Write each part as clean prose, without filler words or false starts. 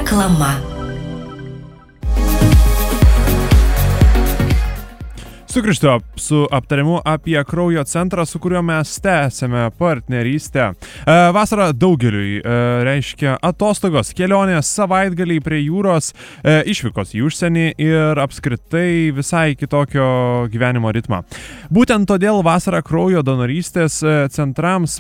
Reklama. Sugrįžtu su aptarimu apie kraujo centrą, su kuriuo mes tęsėme partnerystę. Vasara daugeliui reiškia atostogos, kelionės, savaitgaliai prie jūros, išvykos į užsienį ir apskritai visai kitokio gyvenimo ritmą. Būtent todėl vasara kraujo donorystės centrams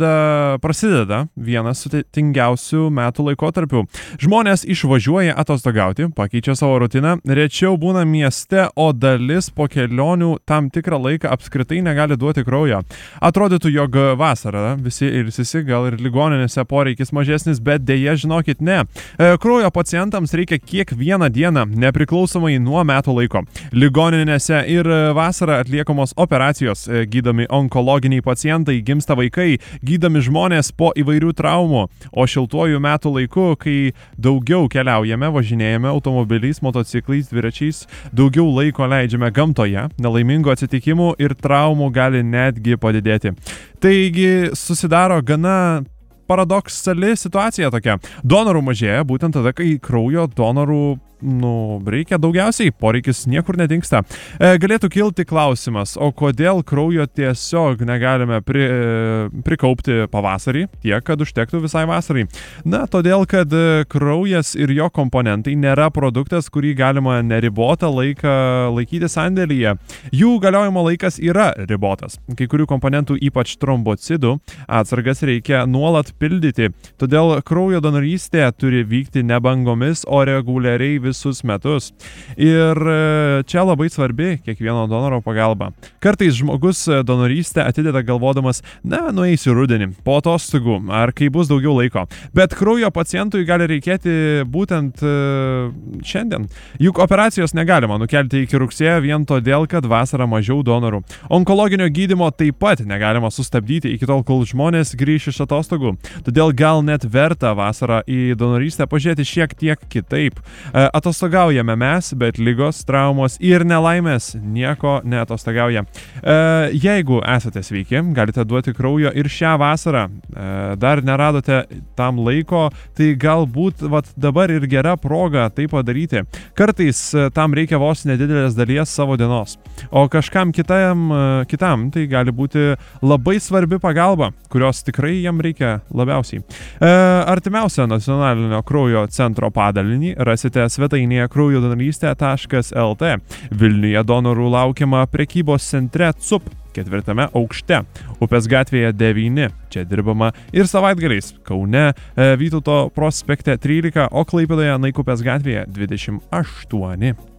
prasideda vienas sudėtingiausių metų laikotarpių. Žmonės išvažiuoja atostogauti, pakeičia savo rutiną, rečiau būna mieste, o dalis po kelionių tam tikrą laiką apskritai negali duoti kraujo. Atrodytų, jog vasara visi ilsisi, gal ir ligoninėse poreikis mažesnis, bet dėja, žinokit, ne. Kraujo pacientams reikia kiekvieną dieną, nepriklausomai nuo metų laiko. Ligoninėse ir vasarą atliekamos operacijos, gydomi onkologiniai pacientai, gimsta vaikai, gydomi žmonės po įvairių traumų, o šiltuoju metų laiku, kai daugiau keliaujame, važinėjame automobiliais, motociklais, dviračiais, daugiau laiko leidžiame gamtoje, nelaimingų atsitikimų ir traumų gali netgi padidėti. Taigi susidaro gana paradoksali situacija tokia. Donorų mažėja būtent tada, kai kraujo donorų reikia daugiausiai, poreikis niekur nedingsta. Galėtų kilti klausimas, o kodėl kraujo tiesiog negalime prikaupti pavasarį, tiek, kad užtektų visai vasarai? Todėl, kad kraujas ir jo komponentai nėra produktas, kurį galima neribotą laiką laikyti sandėlyje. Jų galiojimo laikas yra ribotas. Kai kurių komponentų, ypač trombocidų, atsargas reikia nuolat pildyti. Todėl kraujo donorystė turi vykti ne bangomis, o reguliariai visus metus. Ir čia labai svarbi kiekvieno donoro pagalba. Kartais žmogus donorystę atideda galvodamas, nueisiu rudenį, po atostogų, ar kai bus daugiau laiko. Bet kraujo pacientui gali reikėti būtent šiandien. Juk operacijos negalima nukelti iki rugsėjo vien todėl, kad vasarą mažiau donorų. Onkologinio gydymo taip pat negalima sustabdyti iki tol, kol žmonės grįš iš atostogų. Todėl gal net verta vasarą į donorystę pažiūrėti šiek tiek kitaip. Atostogaujame mes, bet ligos, traumos ir nelaimės nieko neatostogauja. Jeigu esate sveiki, galite duoti kraujo ir šią vasarą. Dar neradote tam laiko, tai galbūt dabar ir gera proga tai padaryti. Kartais tam reikia vos nedidelės dalies savo dienos. O kažkam kitam tai gali būti labai svarbi pagalba, kurios tikrai jam reikia labiausiai. Artimiausią nacionalinio kraujo centro padalinį rasite svetainėje kraujodonorystė.lt. Vilniuje donorų laukiama prekybos centre CUP 4 aukšte, Upės gatvėje 9. Čia dirbama ir savaitgaliais. Kaune Vytauto prospekte 13, o Klaipėdoje Naikupės gatvėje 28.